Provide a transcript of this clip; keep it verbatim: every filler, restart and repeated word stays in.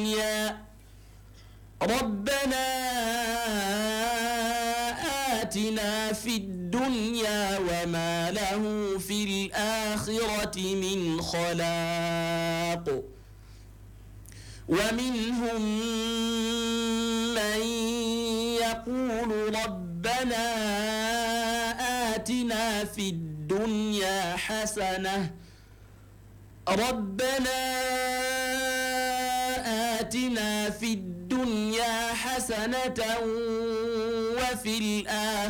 ربنا آتنا في الدنيا وما له في الآخرة من خلاق ومنهم من يقول ربنا آتنا في الدنيا حسنة ربنا آتنا في الدنيا حسنة وفي الآخرة